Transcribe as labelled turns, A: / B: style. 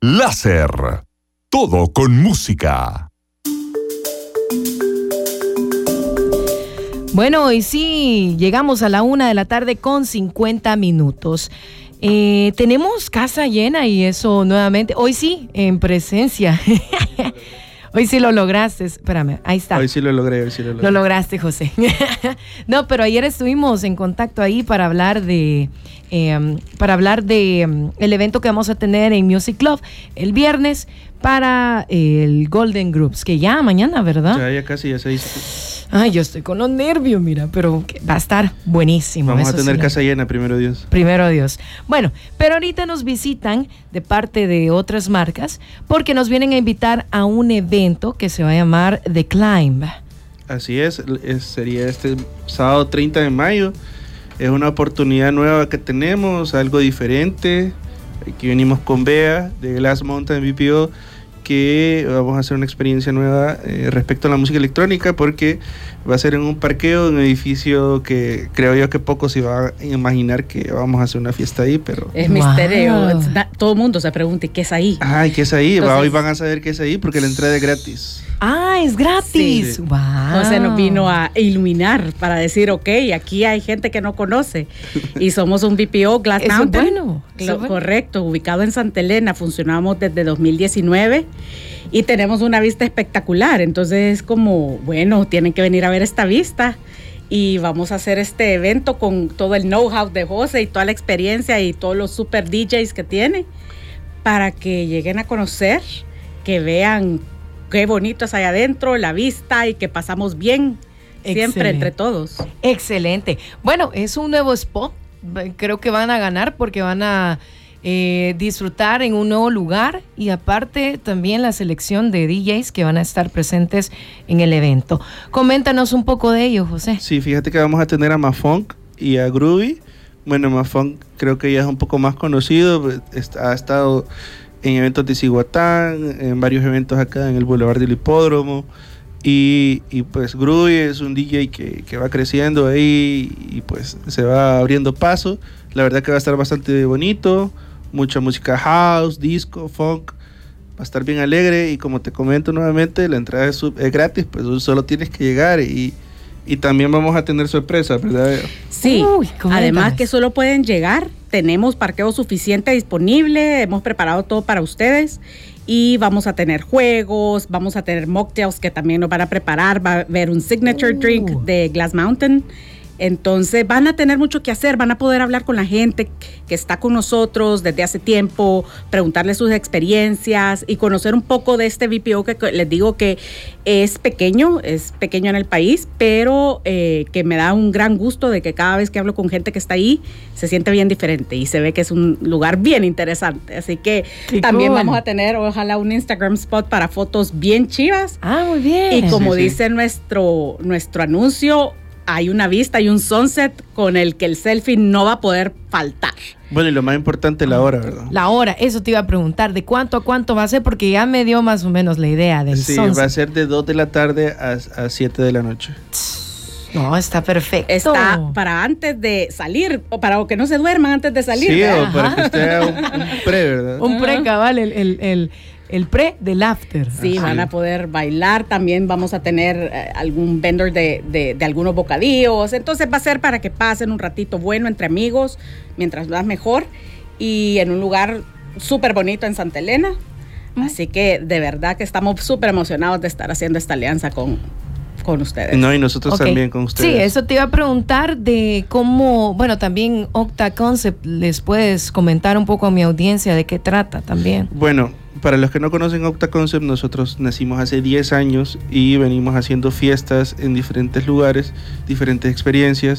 A: Láser. Todo con música.
B: Bueno, hoy sí, llegamos a la 1:50 p.m. Tenemos casa llena y eso nuevamente, hoy sí, en presencia. Hoy sí lo lograste, espérame, ahí está.
C: Hoy sí lo logré.
B: Lo lograste, José. No, pero ayer estuvimos en contacto ahí para hablar de el evento que vamos a tener en Music Club el viernes para el Golden Groups, que ya mañana, ¿verdad?
C: Ya casi, ya se dice.
B: Ay, yo estoy con los nervios, mira, pero va a estar buenísimo.
C: Vamos a tener
B: sí,
C: casa llena, primero Dios.
B: Primero Dios. Bueno, pero ahorita nos visitan de parte de otras marcas porque nos vienen a invitar a un evento que se va a llamar The Climb.
C: Así es, sería este sábado 30 de mayo. Es una oportunidad nueva que tenemos, algo diferente. Aquí venimos con Bea de Glass Mountain BPO, que vamos a hacer una experiencia nueva respecto a la música electrónica, porque va a ser en un parqueo, en un edificio que creo yo que pocos se va a imaginar que vamos a hacer una fiesta ahí, pero...
D: Es misterio, todo el mundo se pregunta, ¿qué es ahí?
C: Ay, ¿qué es ahí?
D: Entonces...
C: Hoy van a saber qué es ahí porque la entrada es gratis.
B: Ah, es gratis.
D: Sí.
B: Wow.
D: José nos vino a iluminar para decir, ok, aquí hay gente que no conoce y somos un BPO Glass Mountain. Bueno. Correcto, ubicado en Santa Elena, funcionamos desde 2019 y tenemos una vista espectacular, entonces es como, bueno, tienen que venir a ver esta vista y vamos a hacer este evento con todo el know-how de José y toda la experiencia y todos los super DJs que tiene para que lleguen a conocer, que vean qué bonito es allá adentro, la vista y que pasamos bien siempre entre todos.
B: Excelente. Bueno, es un nuevo spot. Creo que van a ganar porque van a disfrutar en un nuevo lugar y aparte también la selección de DJs que van a estar presentes en el evento. Coméntanos un poco de ello, José.
C: Sí, fíjate que vamos a tener a Mafunk y a Groovy. Bueno, Mafunk creo que ya es un poco más conocido, ha estado en eventos de Cihuatán, en varios eventos acá en el Boulevard del Hipódromo, y pues Groovy es un DJ que va creciendo ahí y pues se va abriendo paso. La verdad que va a estar bastante bonito, mucha música house, disco, funk, va a estar bien alegre y como te comento nuevamente, la entrada es gratis, pues solo tienes que llegar y también vamos a tener sorpresas, ¿verdad?
D: Sí, además que solo pueden llegar, tenemos parqueo suficiente disponible, hemos preparado todo para ustedes y vamos a tener juegos, vamos a tener mocktails que también nos van a preparar, va a haber un signature drink de Glass Mountain. Entonces van a tener mucho que hacer, van a poder hablar con la gente que está con nosotros desde hace tiempo, preguntarles sus experiencias y conocer un poco de este BPO que les digo que es pequeño en el país, pero que me da un gran gusto de que cada vez que hablo con gente que está ahí se siente bien diferente y se ve que es un lugar bien interesante. Así que también vamos a tener ojalá un Instagram spot para fotos bien chivas.
B: Ah, muy bien.
D: Y como dice nuestro anuncio, hay una vista y un sunset con el que el selfie no va a poder faltar.
C: Bueno, y lo más importante, la hora, ¿verdad?
B: La hora, eso te iba a preguntar, ¿de cuánto a cuánto va a ser? Porque ya me dio más o menos la idea del sunset.
C: Sí, va a ser de 2 de la tarde a 7 de la noche.
B: No, está perfecto.
D: Está para antes de salir, o para que no se duerman antes de salir.
C: Sí, o para que usted haga un pre, ¿verdad?
B: Un pre, cabal, el pre del after.
D: Sí, van a poder bailar. También vamos a tener algún vendor de algunos bocadillos. Entonces va a ser para que pasen un ratito bueno entre amigos, mientras más mejor. Y en un lugar súper bonito en Santa Elena. Así que de verdad que estamos súper emocionados de estar haciendo esta alianza con ustedes.
C: No, y nosotros también con ustedes.
B: Sí, eso te iba a preguntar de cómo, bueno, también Octa Concept, les puedes comentar un poco a mi audiencia de qué trata también.
C: Bueno, para los que no conocen Octa Concept, nosotros nacimos hace 10 años y venimos haciendo fiestas en diferentes lugares, diferentes experiencias.